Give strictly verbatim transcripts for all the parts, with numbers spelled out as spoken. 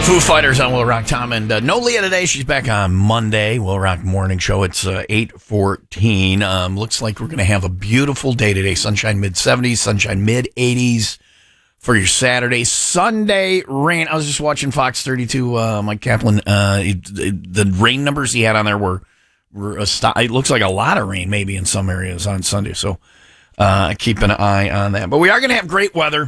Foo Fighters on Will Rock Tom, and uh, no Leah today. She's back on Monday. Will Rock Morning Show. It's uh, eight fourteen. Um, looks like we're going to have a beautiful day today. Sunshine mid seventies, sunshine mid eighties for your Saturday. Sunday, rain. I was just watching Fox thirty-two, uh, Mike Kaplan. Uh, it, it, the rain numbers he had on there were, were a st- it looks like a lot of rain maybe in some areas on Sunday. So uh, keep an eye on that. But we are going to have great weather.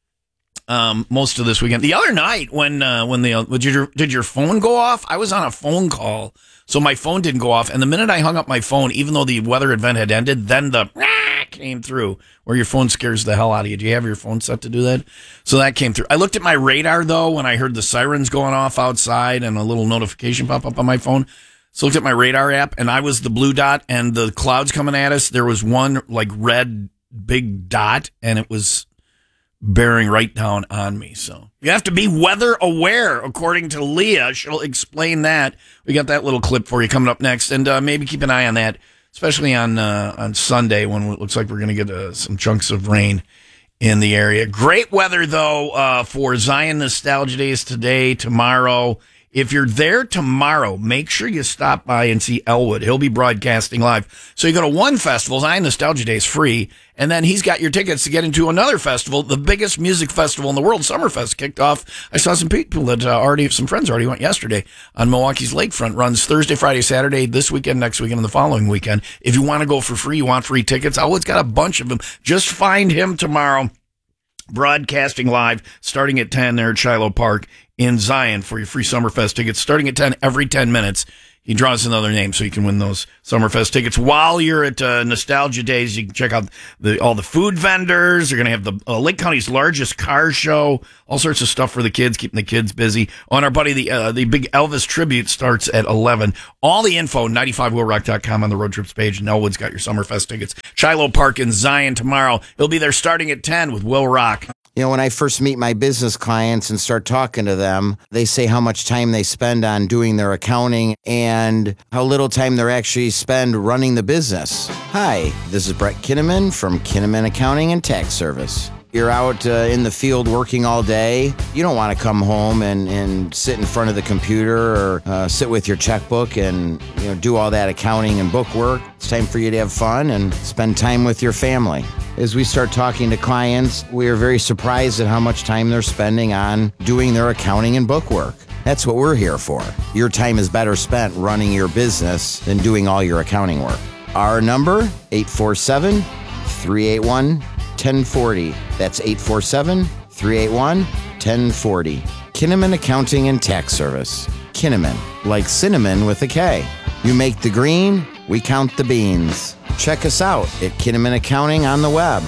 Um, most of this weekend. The other night when uh, when the did your did your phone go off? I was on a phone call, so my phone didn't go off. And the minute I hung up my phone, even though the weather event had ended, then the ah, came through where your phone scares the hell out of you. Do you have your phone set to do that? So that came through. I looked at my radar though when I heard the sirens going off outside and a little notification pop up on my phone. So I looked at my radar app and I was the blue dot and the clouds coming at us. There was one like red big dot and it was bearing right down on me. So you have to be weather aware, according to Leah. She'll explain that. We got that little clip for you coming up next, and uh, maybe keep an eye on that, especially on uh, on Sunday when it looks like we're going to get uh, some chunks of rain in the area. Great weather, though, uh, for Zion Nostalgia Days today, tomorrow. If you're there tomorrow, make sure you stop by and see Elwood. He'll be broadcasting live. So you go to one festival, Zion Nostalgia Day is free, and then he's got your tickets to get into another festival, the biggest music festival in the world, Summerfest, kicked off. I saw some people that uh, already, some friends already went yesterday on Milwaukee's Lakefront. Runs Thursday, Friday, Saturday, this weekend, next weekend, and the following weekend. If you want to go for free, you want free tickets, Elwood's got a bunch of them. Just find him tomorrow, broadcasting live, starting at ten there at Shiloh Park in Zion for your free Summerfest tickets. Starting at ten, every ten minutes, he draws another name so you can win those Summerfest tickets. While you're at uh, Nostalgia Days, you can check out the, all the food vendors. They're going to have the uh, Lake County's largest car show, all sorts of stuff for the kids, keeping the kids busy. On our buddy, the uh, the big Elvis tribute starts at eleven. All the info, ninety-five will rock dot com on the road trips page. And Elwood's got your Summerfest tickets. Shiloh Park in Zion tomorrow. He'll be there starting at ten with Will Rock. You know, when I first meet my business clients and start talking to them, they say how much time they spend on doing their accounting and how little time they actually spend running the business. Hi, this is Brett Kinnaman from Kinnaman Accounting and Tax Service. You're out uh, in the field working all day. You don't want to come home and, and sit in front of the computer or uh, sit with your checkbook and you know do all that accounting and book work. It's time for you to have fun and spend time with your family. As we start talking to clients, we are very surprised at how much time they're spending on doing their accounting and book work. That's what we're here for. Your time is better spent running your business than doing all your accounting work. Our number, eight four seven, three eight one, one oh four oh. That's eight four seven, three eight one, one oh four oh. Kinnaman Accounting and Tax Service. Kinnaman, like cinnamon with a K. You make the green, we count the beans. Check us out at Kinnaman Accounting on the web.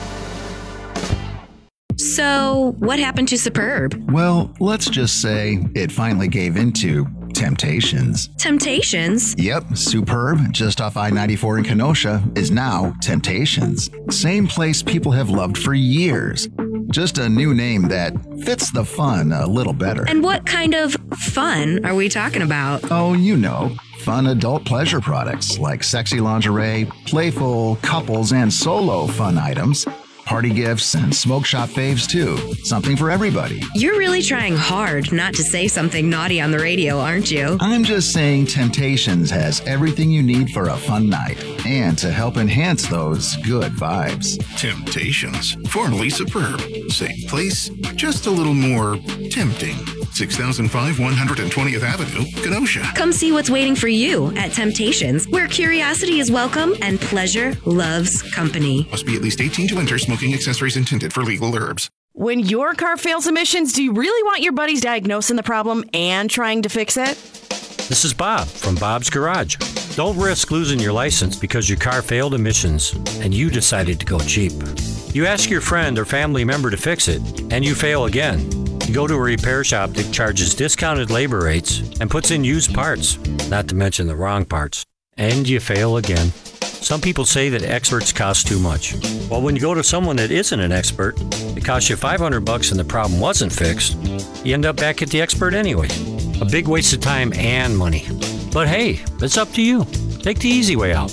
So, what happened to Superb? Well, let's just say it finally gave into Temptations. Temptations? Yep, Superb, just off I ninety-four in Kenosha, is now Temptations. Same place people have loved for years. Just a new name that fits the fun a little better. And what kind of fun are we talking about? Oh, you know, fun adult pleasure products like sexy lingerie, playful couples and solo fun items, party gifts, and smoke shop faves too. Something for everybody. You're really trying hard not to say something naughty on the radio, aren't you? I'm just saying Temptations has everything you need for a fun night and to help enhance those good vibes. Temptations, formerly Superb. Same place, just a little more tempting. six thousand five, one hundred twentieth Avenue, Kenosha. Come see what's waiting for you at Temptations, where curiosity is welcome and pleasure loves company. Must be at least eighteen to enter. Smoking accessories intended for legal herbs. When your car fails emissions, do you really want your buddies diagnosing the problem and trying to fix it? This is Bob from Bob's Garage. Don't risk losing your license because your car failed emissions and you decided to go cheap. You ask your friend or family member to fix it and you fail again. You go to a repair shop that charges discounted labor rates and puts in used parts, not to mention the wrong parts, and you fail again. Some people say that experts cost too much. Well, when you go to someone that isn't an expert, it costs you five hundred bucks and the problem wasn't fixed, you end up back at the expert anyway. A big waste of time and money. But hey, it's up to you. Take the easy way out.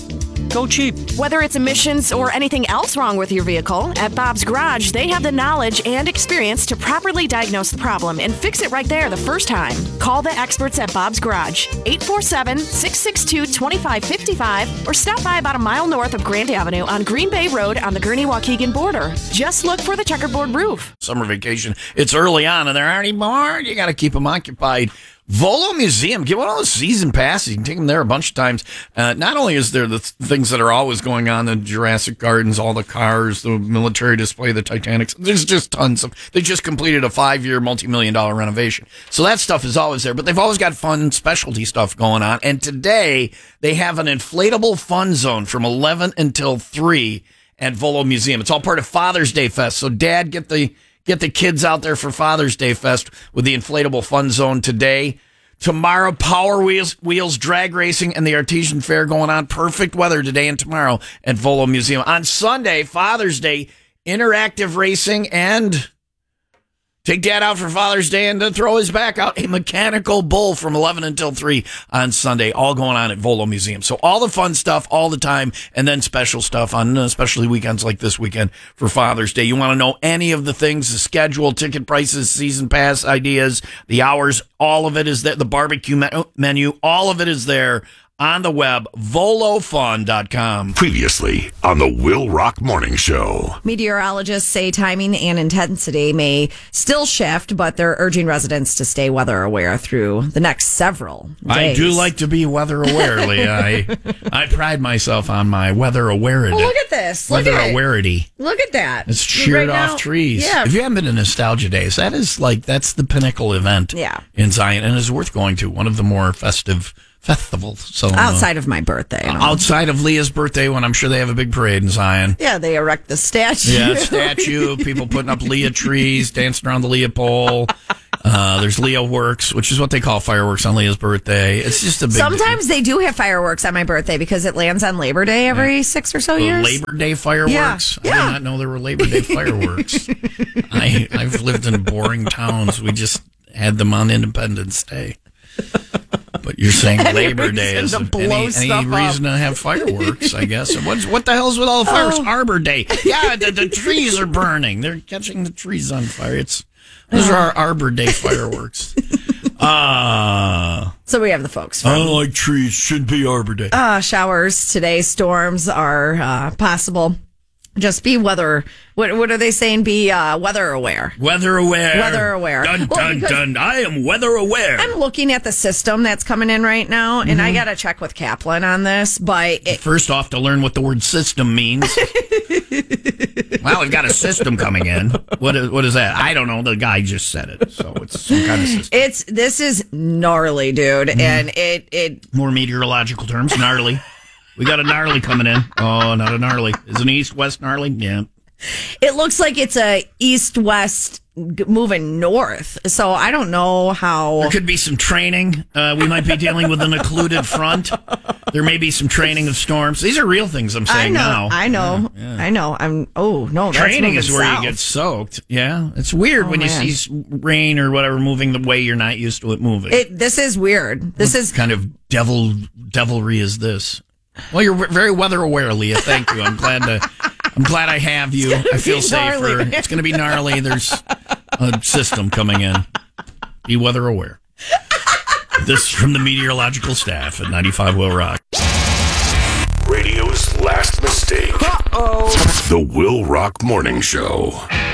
Go cheap. Whether it's emissions or anything else wrong with your vehicle, at Bob's Garage, they have the knowledge and experience to properly diagnose the problem and fix it right there the first time. Call the experts at Bob's Garage, eight four seven, six six two, two five five five, or stop by about a mile north of Grand Avenue on Green Bay Road on the Gurnee-Waukegan border. Just look for the checkerboard roof. Summer vacation. It's early on, and they're already bored. You got to keep them occupied. Volo Museum, get one of those season passes. You can take them there a bunch of times. Uh, not only is there the th- things that are always going on, the Jurassic Gardens, all the cars, the military display, the Titanic. There's just tons of. They just completed a five-year, multi-million dollar renovation. So that stuff is always there. But they've always got fun specialty stuff going on. And today they have an inflatable fun zone from eleven until three at Volo Museum. It's all part of Father's Day Fest. So, Dad, get the. Get the kids out there for Father's Day Fest with the inflatable fun zone today. Tomorrow, Power Wheels, Wheels Drag Racing and the Artesian Fair going on. Perfect weather today and tomorrow at Volo Museum. On Sunday, Father's Day, interactive racing and take Dad out for Father's Day and to throw his back out. A mechanical bull from eleven until three on Sunday, all going on at Volo Museum. So all the fun stuff all the time, and then special stuff on especially weekends like this weekend for Father's Day. You want to know any of the things, the schedule, ticket prices, season pass ideas, the hours, all of it is there. The barbecue me- menu, all of it is there on the web, volo fun dot com. Previously on the Will Rock Morning Show. Meteorologists say timing and intensity may still shift, but they're urging residents to stay weather aware through the next several days. I do like to be weather aware, Leah. I, I pride myself on my weather awareness. Oh, look at this. Look weather at it. awareness. Look at that. It's sheared Right off now- trees. Yeah. If you haven't been to Nostalgia Days, that is like, that's the pinnacle event Yeah. in Zion, and is worth going to. One of the more festive festivals. So, uh, Outside of my birthday. and all. outside of Leah's birthday, when I'm sure they have a big parade in Zion. Yeah, they erect the statue. Yeah, statue, people putting up Leah trees, dancing around the Leah pole. Uh, there's Leah Works, which is what they call fireworks on Leah's birthday. It's just a big Sometimes they do have fireworks on my birthday because it lands on Labor Day every yeah. six or so the years. Labor Day fireworks? Yeah. I Yeah. did not know there were Labor Day fireworks. I, I've lived in boring towns. We just had them on Independence Day. But you're saying Any Labor Day is reason to blow any, any stuff reason up. to have fireworks, I guess. And What's, what the hell's with all the fireworks? Oh. Arbor Day. Yeah, the, the trees are burning. They're catching the trees on fire. It's Those are our Arbor Day fireworks. Uh, so we have the folks I from don't like trees. Should be Arbor Day. uh, showers today. Storms are uh, possible. Just be weather. What what are they saying? Be uh, weather aware. Weather aware. Weather aware. Dun, Well, dun, because- dun. I am weather aware. I'm looking at the system that's coming in right now, and Mm-hmm. I got to check with Kaplan on this. But it, First off, to learn what the word system means. Well, we've got a system coming in. What is, what is that? I don't know. The guy just said it. So it's some kind of system. it's this is gnarly, dude, Mm-hmm. and it it More meteorological terms. Gnarly. We got a gnarly coming in. Oh, not a gnarly. Is it an east-west gnarly? Yeah. it looks like it's a east west moving north. So I don't know how. There could be some training. Uh, we might be dealing with an occluded front. There may be some training of storms. These are real things I'm I saying know. now. I know. Yeah, yeah. I know. I'm. Oh no. That's Training is moving where south. you get soaked. Yeah. It's weird Oh, when you man. see s- rain or whatever moving the way you're not used to it moving. It. This is weird. This What is. kind of devil devilry is this? Well, you're very weather aware, Leah. Thank you. I'm glad to. I'm glad I have you. I feel be safer. gnarly. It's going to be gnarly. There's a system coming in. Be weather aware. This is from the meteorological staff at ninety-five Will Rock. Radio's last mistake. Uh-oh. The Will Rock Morning Show.